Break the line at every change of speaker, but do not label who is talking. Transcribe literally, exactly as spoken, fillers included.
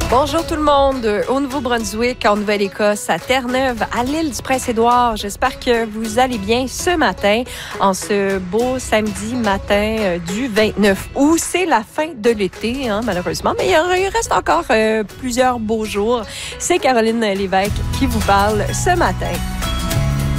Bonjour tout le monde, au Nouveau-Brunswick, en Nouvelle-Écosse, à Terre-Neuve, à l'île du Prince-Édouard. J'espère que vous allez bien ce matin, en ce beau samedi matin euh, du vingt-neuf août. C'est la fin de l'été, hein, malheureusement, mais il reste encore euh, plusieurs beaux jours. C'est Caroline Lévesque qui vous parle ce matin.